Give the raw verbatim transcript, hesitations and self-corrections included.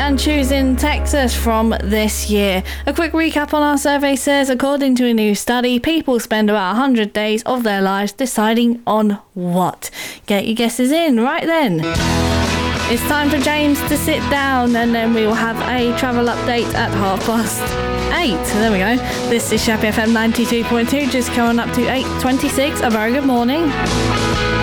and choosing Texas from this year. A quick recap on our survey says, according to a new study, people spend about one hundred days of their lives deciding on what. Get your guesses in right then. It's time for James to sit down, and then we will have a travel update at half past eight. There we go. This is Shappy F M ninety-two point two, just coming up to eight twenty-six. A very good morning.